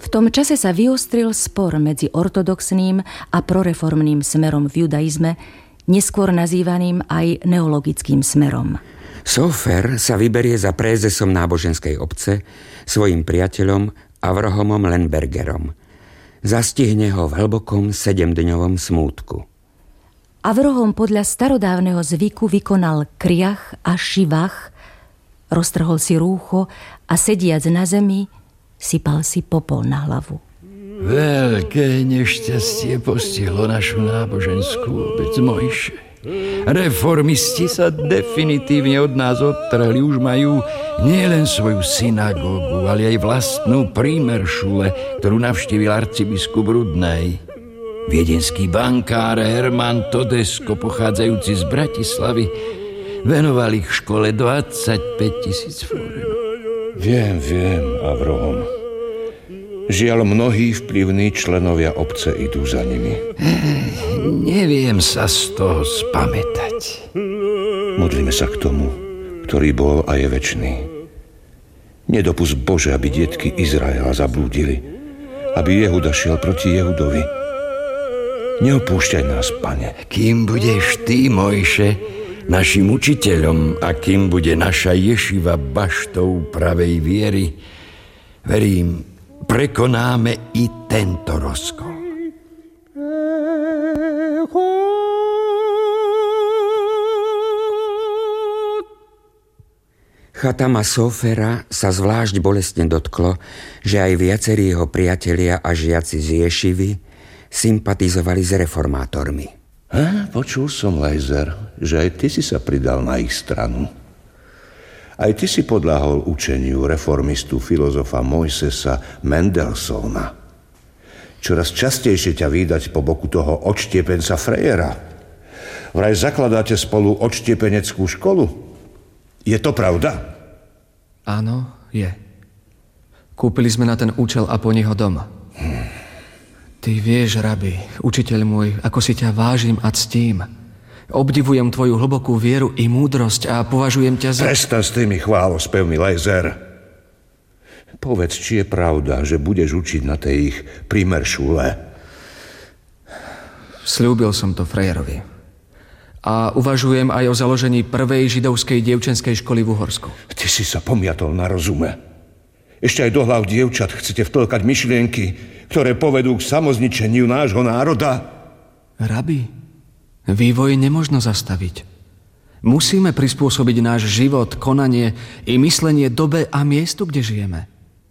V tom čase sa vyostril spor medzi ortodoxným a proreformným smerom v judaizme, neskôr nazývaným aj neologickým smerom. Sofer sa vyberie za prézesom náboženskej obce svojim priateľom Avrahomom Lembergerom. Zastihne ho v hlbokom 7-dňovom smútku. Avrahom podľa starodávneho zvyku vykonal kriach a šivach, roztrhol si rúcho a sediac na zemi sypal si popol na hlavu. Veľké nešťastie postihlo našu náboženskú obec, Mojše. Reformisti sa definitívne od nás odtrhli, už majú nielen svoju synagógu, ale aj vlastnú prímeršule, ktorú navštívil arcibiskup Rudnej. Viedenský bankár Herman Todesko, pochádzajúci z Bratislavy, venoval ich škole 25 000 forint. Viem, Avrahom. Žiaľ, mnohí vplyvní členovia obce idú za nimi. Neviem sa z toho spamätať. Modlíme sa k tomu, ktorý bol a je večný. Nedopusť, Bože, aby detky Izraela zablúdili, aby Jehuda šiel proti Jehudovi. Neopúšťaj nás, Pane. Kým budeš ty, Mojše, našim učiteľom a kým bude naša ješiva baštou pravej viery, verím, prekonáme i tento rozkol. Chatama Sofera sa zvlášť bolestne dotklo, že aj viacerí jeho priatelia a žiaci z Ješivy sympatizovali s reformátormi. Počul som, Lajzer, že aj ty si sa pridal na ich stranu. Aj ty si podľahol učeniu reformistu filozofa Mojsesa Mendelssohna. Čoraz častejšie ťa vídať po boku toho odštiepenca Frejera. Vraj zakladáte spolu odštiepeneckú školu? Je to pravda? Áno, je. Kúpili sme na ten účel Aponiho dom. Ty vieš, rabi, učiteľ môj, ako si ťa vážim a ctím. Obdivujem tvoju hlbokú vieru i múdrosť a považujem ťa za... Prestan s tými chválospevmi, Lajzer. Povedz, či je pravda, že budeš učiť na tej ich primeršule. Sľúbil som to Frejerovi. A uvažujem aj o založení prvej židovskej dievčenskej školy v Uhorsku. Ty si sa pomiatol na rozume. Ešte aj do hlav dievčat chcete vtlkať myšlienky, ktoré povedú k samozničeniu nášho národa? Rabi, vývoj nemožno zastaviť. Musíme prispôsobiť náš život, konanie i myslenie dobe a miestu, kde žijeme.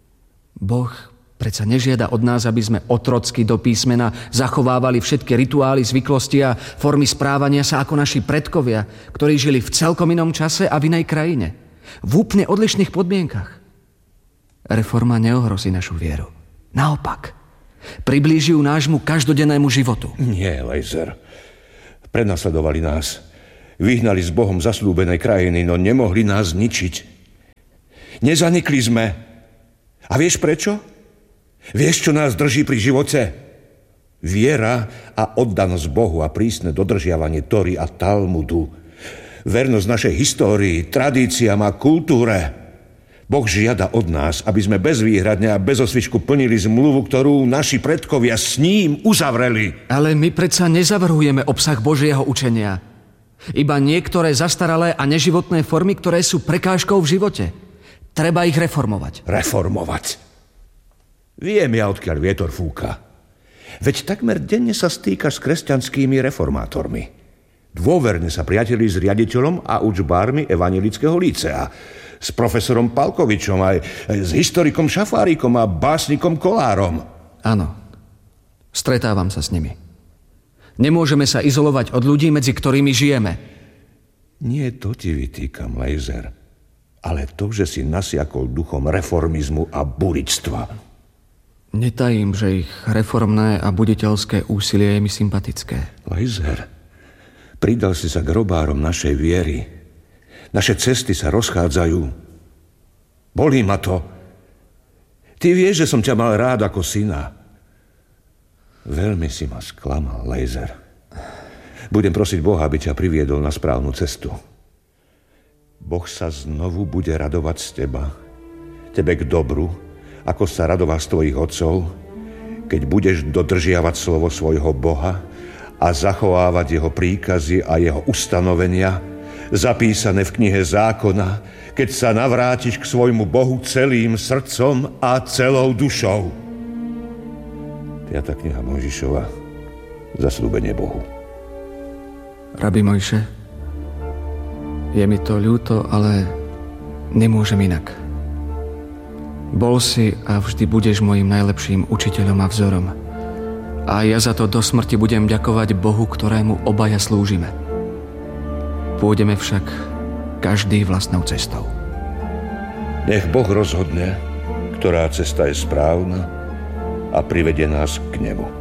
Boh predsa nežiada od nás, aby sme otrocky do písmena zachovávali všetky rituály, zvyklosti a formy správania sa ako naši predkovia, ktorí žili v celkom inom čase a v inej krajine. V úplne odlišných podmienkach. Reforma neohrozí našu vieru. Naopak, priblíži ju nášmu každodennému životu. Nie, Lajzer. Prenasledovali nás. Vyhnali s Bohom zasľúbenej krajiny, no nemohli nás ničiť. Nezanikli sme. A vieš prečo? Vieš, čo nás drží pri živote? Viera a oddanosť Bohu a prísne dodržiavanie Tóry a Talmudu. Vernosť našej histórii, tradíciám a kultúre. Boh žiada od nás, aby sme bezvýhradne a bez osvičku plnili zmluvu, ktorú naši predkovia s ním uzavreli. Ale my predsa nezavrhujeme obsah Božieho učenia. Iba niektoré zastaralé a neživotné formy, ktoré sú prekážkou v živote. Treba ich reformovať. Reformovať? Viem ja, odkiaľ vietor fúka. Veď takmer denne sa stýkaš s kresťanskými reformátormi. Dôverne sa priateli s riaditeľom a učbármi Evanjelického lícea, s profesorom Palkovičom, aj s historikom Šafárikom a básnikom Kolárom. Áno, stretávam sa s nimi. Nemôžeme sa izolovať od ľudí, medzi ktorými žijeme. Nie to ti vytýkam, Lajzer, ale to, že si nasiakol duchom reformizmu a buričstva. Netajím, že ich reformné a buditeľské úsilie je mi sympatické. Lajzer, pridal si sa k robárom našej viery. Naše cesty sa rozchádzajú. Bolí ma to. Ty vieš, že som ťa mal rád ako syna. Veľmi si ma sklamal, Lajzer. Budem prosiť Boha, aby ťa priviedol na správnu cestu. Boh sa znovu bude radovať z teba. Tebe k dobru ako sa radoval z tvojich otcov, keď budeš dodržiavať slovo svojho Boha a zachovávať jeho príkazy a jeho ustanovenia, zapísané v knihe zákona, keď sa navrátiš k svojmu Bohu celým srdcom a celou dušou. 5. kniha Mojžišova, zasľúbenie Bohu. Rabi Mojše, je mi to ľúto, ale nemôžem inak. Bol si a vždy budeš mojim najlepším učiteľom a vzorom. A ja za to do smrti budem ďakovať Bohu, ktorému obaja slúžime. Pôjdeme však každý vlastnou cestou. Nech Boh rozhodne, ktorá cesta je správna a privedie nás k nemu.